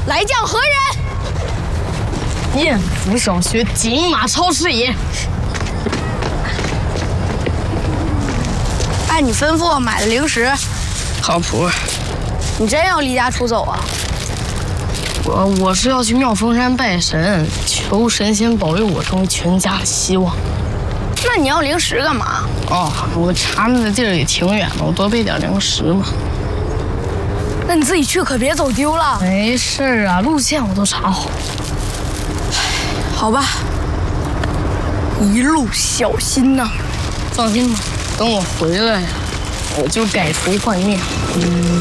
来将何人？ 燕府小学锦马超师爷。 按你吩咐买了零食， 靠谱。 你真要离家出走啊？ 我是要去妙峰山拜神，求神仙保佑我成为全家的希望。 那你要零食干嘛？ 哦，我查那个地儿也挺远的，我多备点零食嘛。 那你自己去可别走丢了。 没事啊，路线我都查好。 好吧，一路小心呐。 放心吧，等我回来呀，我就改头换面。